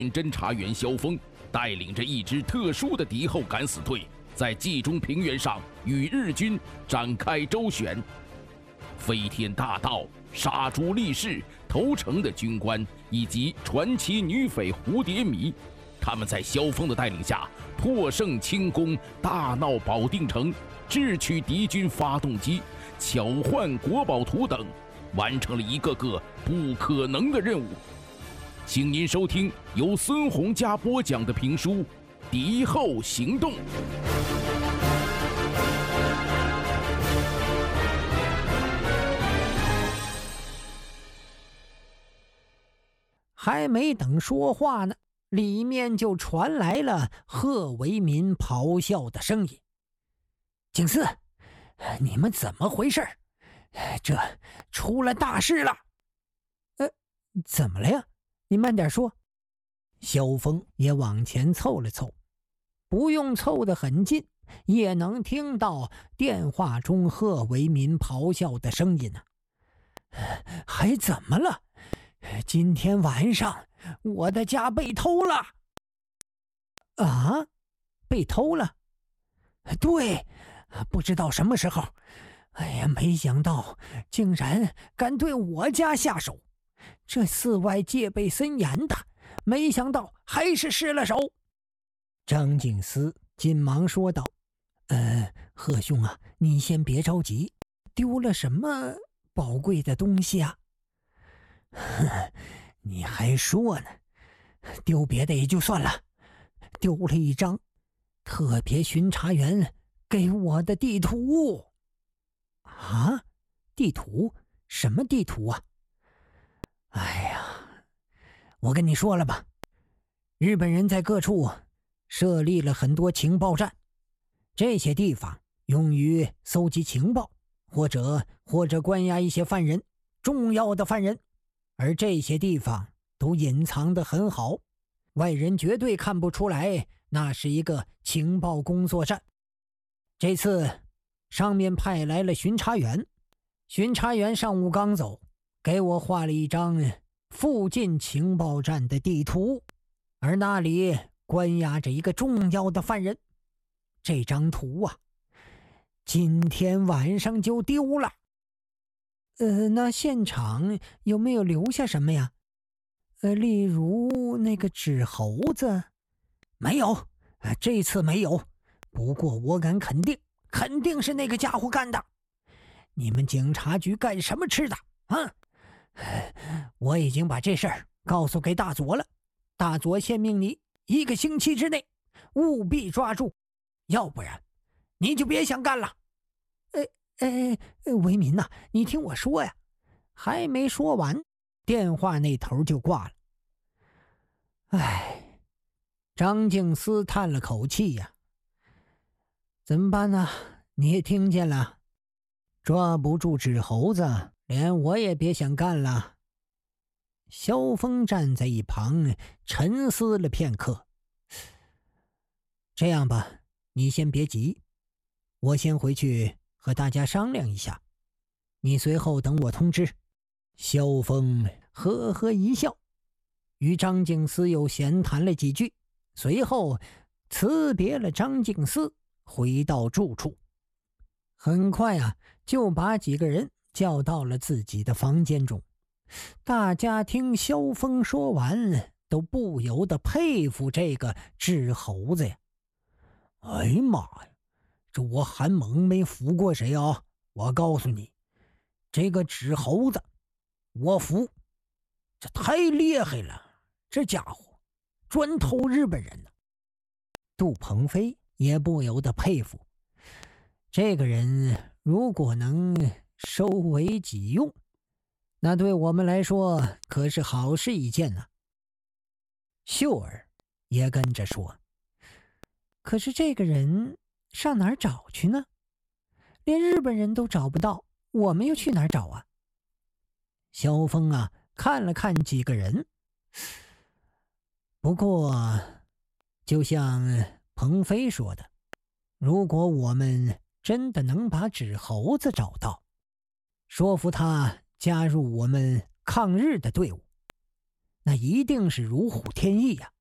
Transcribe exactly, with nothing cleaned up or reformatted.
侦查员萧峰带领着一支特殊的敌后敢死队，在冀中平原上与日军展开周旋。飞天大盗、杀猪力士、投诚的军官以及传奇女匪蝴蝶迷，他们在萧峰的带领下破胜轻攻，大闹保定城，智取敌军发动机，巧换国宝图等，完成了一个个不可能的任务。请您收听由孙洪嘉播讲的评书《敌后行动》。 还没等说话呢，里面就传来了贺维民咆哮的声音：“警司，你们怎么回事？这出了大事了！”呃，怎么了呀？你慢点说。萧峰也往前凑了凑，不用凑得很近，也能听到电话中贺维民咆哮的声音呢。还怎么了？今天晚上我的家被偷了。啊？被偷了？对，不知道什么时候。哎呀，没想到竟然敢对我家下手，这寺外戒备森严的，没想到还是失了手。张敬思紧忙说道：“呃，贺兄啊，你先别着急，丢了什么宝贵的东西啊？”你还说呢，丢别的也就算了，丢了一张特别巡查员给我的地图。啊？地图？什么地图啊？哎呀，我跟你说了吧，日本人在各处设立了很多情报站，这些地方用于搜集情报，或者或者关押一些犯人，重要的犯人。而这些地方都隐藏得很好，外人绝对看不出来那是一个情报工作站。这次上面派来了巡查员，巡查员上午刚走，给我画了一张附近情报站的地图，而那里关押着一个重要的犯人。这张图啊，今天晚上就丢了。呃，那现场有没有留下什么呀？呃，例如那个纸猴子？没有，呃，这次没有。不过我敢肯定，肯定是那个家伙干的。你们警察局干什么吃的啊？我已经把这事儿告诉给大佐了，大佐限命你一个星期之内务必抓住，要不然你就别想干了。呃哎，维民呐、啊，你听我说呀！还没说完，电话那头就挂了。唉，张敬思叹了口气呀。怎么办呢？你也听见了，抓不住纸猴子，连我也别想干了。萧峰站在一旁沉思了片刻。这样吧，你先别急，我先回去和大家商量一下，你随后等我通知。萧峰呵呵一笑，与张敬思又闲谈了几句，随后辞别了张敬思，回到住处。很快啊，就把几个人叫到了自己的房间中。大家听萧峰说完，都不由得佩服这个纸猴子呀。哎呀妈呀，这我韩猛没服过谁啊！我告诉你，这个纸猴子我服，这太厉害了，这家伙专偷日本人呢。杜鹏飞也不由得佩服，这个人如果能收为己用，那对我们来说可是好事一件呢。秀儿也跟着说，可是这个人上哪儿找去呢？连日本人都找不到，我们又去哪儿找啊？萧峰啊，看了看几个人。不过，就像鹏飞说的，如果我们真的能把纸猴子找到，说服他加入我们抗日的队伍， 那一定是如虎添翼呀、啊。